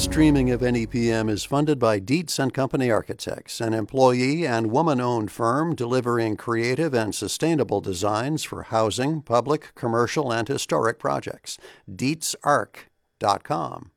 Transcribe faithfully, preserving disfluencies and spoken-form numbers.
Streaming of N E P M is funded by Dietz and Company Architects, an employee and woman-owned firm delivering creative and sustainable designs for housing, public, commercial, and historic projects. Dietz Arch dot com.